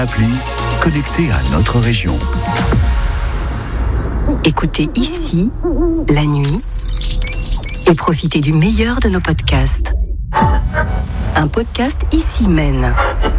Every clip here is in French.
Appli connecté à notre région. Écoutez ici, la nuit, et profitez du meilleur de nos podcasts. Un podcast ici mène.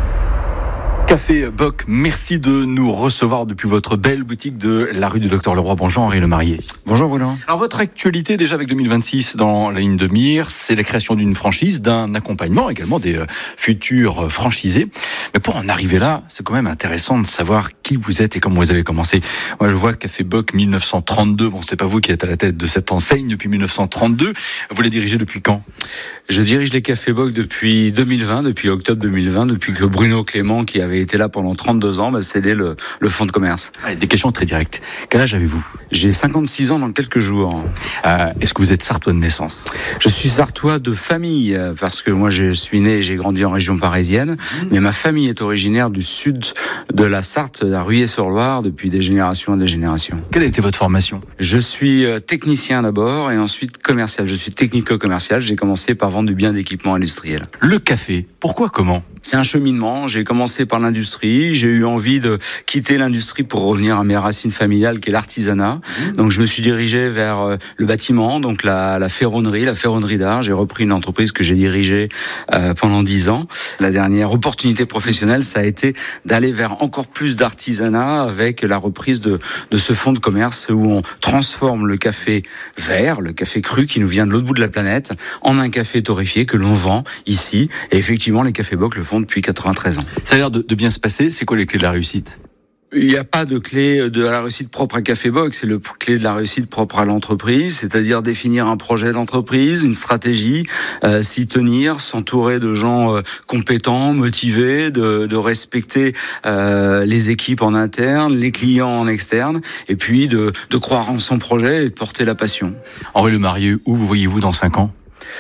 Café Bock, merci de nous recevoir depuis votre belle boutique de la rue du Docteur Leroy. Bonjour Henri Lemarié. Bonjour Bruno. Alors votre actualité déjà avec 2026 dans la ligne de mire, c'est la création d'une franchise, d'un accompagnement également des futurs franchisés. Mais pour en arriver là, c'est quand même intéressant de savoir qui vous êtes et comment vous avez commencé. Moi je vois Café Bock 1932, bon c'est pas vous qui êtes à la tête de cette enseigne depuis 1932, vous la dirigez depuis quand ? Je dirige les Cafés Bock depuis 2020, depuis octobre 2020, depuis que Bruno Clément, qui avait été là pendant 32 ans, m'a cédé le fonds de commerce. Allez, des questions très directes. Quel âge avez-vous ? J'ai 56 ans dans quelques jours. Est-ce que vous êtes sartois de naissance ? Je suis sartois de famille, parce que moi je suis né et j'ai grandi en région parisienne, mais ma famille est originaire du sud de la Sarthe, à Ruillé-sur-Loire, depuis des générations et des générations. Quelle a été votre formation ? Je suis technicien d'abord et ensuite commercial. Je suis technico-commercial. J'ai commencé par vendre du bien d'équipement industriel. Le café, pourquoi, comment ? C'est un cheminement. J'ai commencé par l'industrie. J'ai eu envie de quitter l'industrie pour revenir à mes racines familiales, qui est l'artisanat. Donc, je me suis dirigé vers le bâtiment, donc la ferronnerie d'art. J'ai repris une entreprise que j'ai dirigée pendant 10 ans. La dernière opportunité professionnelle, ça a été d'aller vers encore plus d'artisanat avec la reprise de ce fonds de commerce où on transforme le café vert, le café cru qui nous vient de l'autre bout de la planète, en un café torréfié que l'on vend ici. Et effectivement, les Cafés Bock le font depuis 93 ans. Ça a l'air de bien se passer. C'est quoi les clés de la réussite ? Il n'y a pas de clé de la réussite propre à Café Bock, c'est le clé de la réussite propre à l'entreprise, c'est-à-dire définir un projet d'entreprise, une stratégie, s'y tenir, s'entourer de gens compétents, motivés, de respecter les équipes en interne, les clients en externe, et puis de croire en son projet et de porter la passion. Henri Lemarié, où vous voyez-vous dans 5 ans ?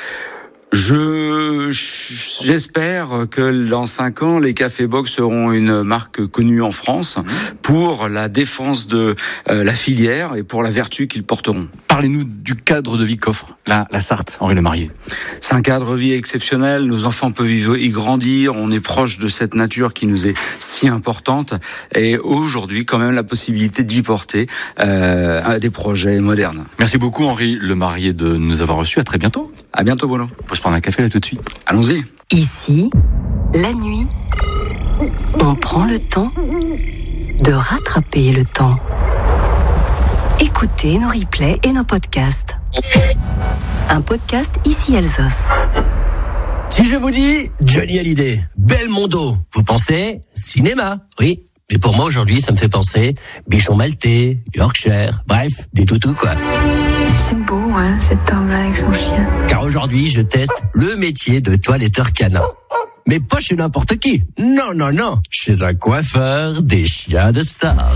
J'espère que dans 5 ans, les Cafés Bock seront une marque connue en France pour la défense de la filière et pour la vertu qu'ils porteront. Parlez-nous du cadre de vie qu'offre la Sarthe, Henri Lemarié. C'est un cadre de vie exceptionnel. Nos enfants peuvent y grandir. On est proche de cette nature qui nous est si importante. Et aujourd'hui, quand même, la possibilité d'y porter des projets modernes. Merci beaucoup, Henri Lemarié, de nous avoir reçus. À très bientôt. À bientôt, Bruno. On peut se prendre un café là tout de suite. Allons-y. Ici, la nuit, on prend le temps de rattraper le temps. Écoutez nos replays et nos podcasts. Un podcast ici Alsos. Si je vous dis Johnny Hallyday, Belmondo, vous pensez cinéma, oui. Mais pour moi aujourd'hui, ça me fait penser bichon maltais, Yorkshire, bref, des toutous quoi. C'est beau, hein, cette table-là avec son chien. Car aujourd'hui, je teste le métier de toiletteur canin. Mais pas chez n'importe qui. Non. Chez un coiffeur des chiens de star.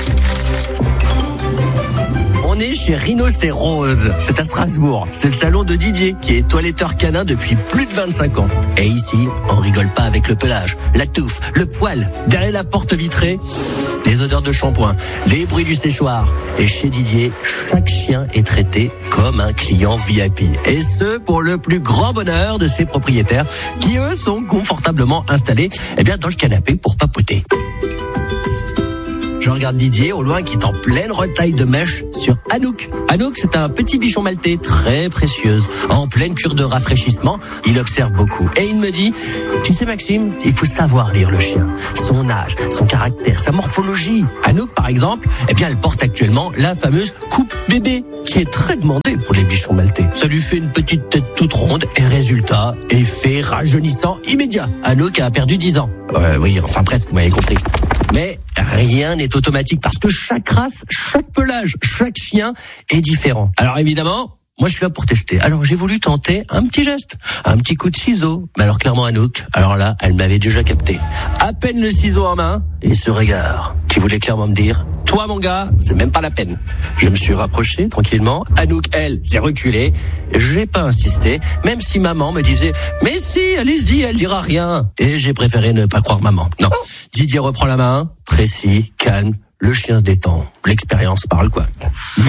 On est chez Rhinocérose, c'est à Strasbourg. C'est le salon de Didier, qui est toiletteur canin depuis plus de 25 ans. Et ici, on rigole pas avec le pelage, la touffe, le poil, derrière la porte vitrée, les odeurs de shampoing, les bruits du séchoir. Et chez Didier, chaque chien est traité comme un client VIP. Et ce, pour le plus grand bonheur de ses propriétaires, qui eux sont confortablement installés, dans le canapé pour papoter. Je regarde Didier au loin qui est en pleine retaille de mèche sur Anouk. Anouk, c'est un petit bichon maltais très précieuse. En pleine cure de rafraîchissement, il observe beaucoup. Et il me dit, tu sais Maxime, il faut savoir lire le chien. Son âge, son caractère, sa morphologie. Anouk, par exemple, elle porte actuellement la fameuse coupe bébé, qui est très demandée pour les bichons maltais. Ça lui fait une petite tête toute ronde et résultat, effet rajeunissant immédiat. Anouk a perdu 10 ans. Oui, enfin presque, vous m'avez compris. Mais rien n'est automatique parce que chaque race, chaque pelage, chaque chien est différent. Alors évidemment, moi je suis là pour tester. Alors j'ai voulu tenter un petit geste, un petit coup de ciseau. Mais alors clairement Anouk, alors là, elle m'avait déjà capté. À peine le ciseau en main et ce regard qui voulait clairement me dire, toi mon gars, c'est même pas la peine. Je me suis rapproché tranquillement. Anouk, elle, s'est reculée. J'ai pas insisté, même si maman me disait, mais si, allez-y, elle dira rien. Et j'ai préféré ne pas croire maman. Non. Didier reprend la main, précis, calme. Le chien se détend. L'expérience parle, quoi. Nickel.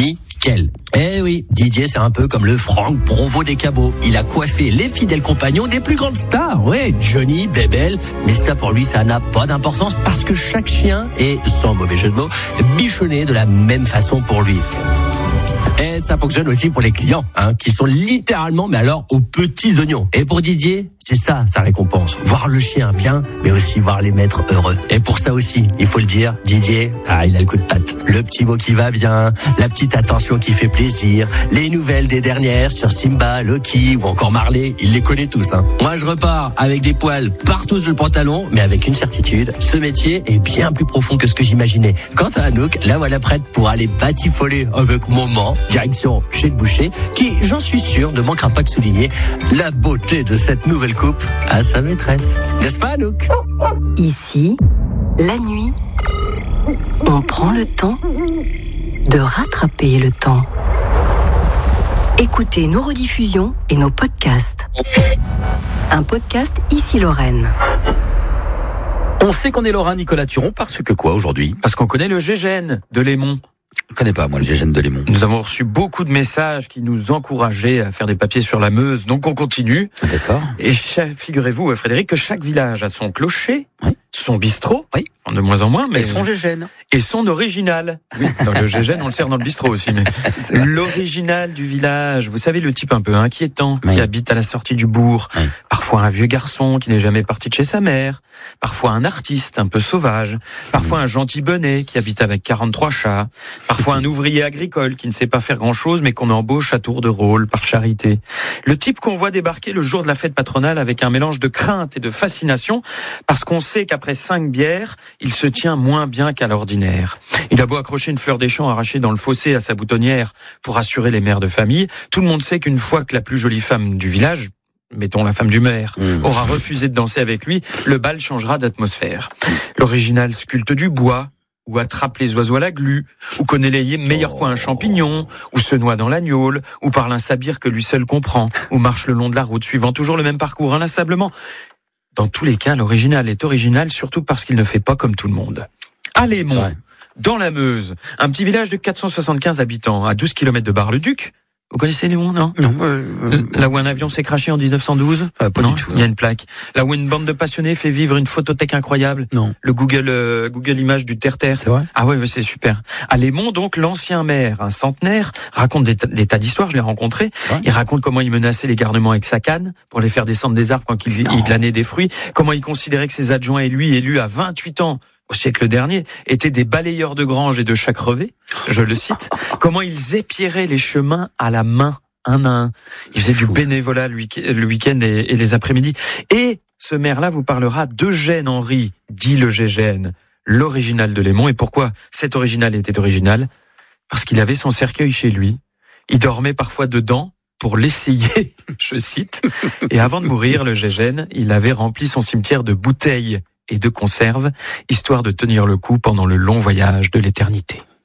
nickel. Eh oui, Didier, c'est un peu comme le Franck Provost des cabots. Il a coiffé les fidèles compagnons des plus grandes stars. Ouais, Johnny, Bébel. Mais ça, pour lui, ça n'a pas d'importance parce que chaque chien est, sans mauvais jeu de mots, bichonné de la même façon pour lui. Et ça fonctionne aussi pour les clients, qui sont littéralement, mais alors, aux petits oignons. Et pour Didier, c'est ça, sa récompense. Voir le chien bien, mais aussi voir les maîtres heureux. Et pour ça aussi, il faut le dire, Didier, il a le coup de patte. Le petit mot qui va bien, la petite attention qui fait plaisir, les nouvelles des dernières sur Simba, Loki ou encore Marley, il les connaît tous. Moi, je repars avec des poils partout sur le pantalon, mais avec une certitude, ce métier est bien plus profond que ce que j'imaginais. Quant à Anouk, la voilà prête pour aller batifoler avec Moment, direction chez le boucher, qui, j'en suis sûr, ne manquera pas de souligner la beauté de cette nouvelle coupe à sa maîtresse. N'est-ce pas, Anouk ? Ici, la nuit, on prend le temps de rattraper le temps. Écoutez nos rediffusions et nos podcasts. Un podcast Ici Lorraine. On sait qu'on est Lorrain, Nicolas Turon, parce que quoi aujourd'hui ? Parce qu'on connaît le Gégène de Lémont. Je ne connais pas, moi, le Gégène de Lémont. Nous avons reçu beaucoup de messages qui nous encourageaient à faire des papiers sur la Meuse, donc on continue. D'accord. Et figurez-vous, Frédéric, que chaque village a son clocher, son bistrot, de moins en moins, mais et son Gégène. Et son original. Oui, dans le Gégène, on le sert dans le bistrot aussi, mais l'original du village, vous savez, le type un peu inquiétant, qui habite à la sortie du bourg, parfois un vieux garçon qui n'est jamais parti de chez sa mère, parfois un artiste un peu sauvage, parfois un gentil bonnet qui habite avec 43 chats, parfois un ouvrier agricole qui ne sait pas faire grand-chose, mais qu'on embauche à tour de rôle, par charité. Le type qu'on voit débarquer le jour de la fête patronale avec un mélange de crainte et de fascination, parce qu'on sait qu'après 5 bières, il se tient moins bien qu'à l'ordinaire. Il a beau accrocher une fleur des champs arrachée dans le fossé à sa boutonnière pour assurer les mères de famille, tout le monde sait qu'une fois que la plus jolie femme du village, mettons la femme du maire, aura refusé de danser avec lui, le bal changera d'atmosphère. L'original sculpte du bois, ou attrape les oiseaux à la glu, ou connaît les meilleurs coins à champignons, ou se noie dans l'agnole, ou parle un sabir que lui seul comprend, ou marche le long de la route suivant toujours le même parcours inlassablement. Dans tous les cas, l'original est original, surtout parce qu'il ne fait pas comme tout le monde. À Lémont, dans la Meuse, un petit village de 475 habitants, à 12 km de Bar-le-Duc. Vous connaissez Lémont, non ? Non. Là où un avion s'est crashé en 1912 ? Pas non, du tout. Il y a une plaque. Là où une bande de passionnés fait vivre une photothèque incroyable ? Non. Le Google Images du Terre-Terre. C'est vrai ? Ah ouais, c'est super. À Lémont, donc, l'ancien maire, un centenaire, raconte des tas d'histoires, je l'ai rencontré. Ouais. Il raconte comment il menaçait les garnements avec sa canne pour les faire descendre des arbres quand il glanait des fruits. Comment il considérait que ses adjoints et lui, élus à 28 ans, au siècle dernier, étaient des balayeurs de granges et de chats crevés. Je le cite. Comment ils épiairaient les chemins à la main, un à un. Ils faisaient du bénévolat le week-end et les après-midi. Et ce maire-là vous parlera d'Eugène Henry, dit le Gégène, l'original de Lémont. Et pourquoi cet original était original ? Parce qu'il avait son cercueil chez lui. Il dormait parfois dedans pour l'essayer, je cite. Et avant de mourir, le Gégène, il avait rempli son cimetière de bouteilles et de conserves, histoire de tenir le coup pendant le long voyage de l'éternité.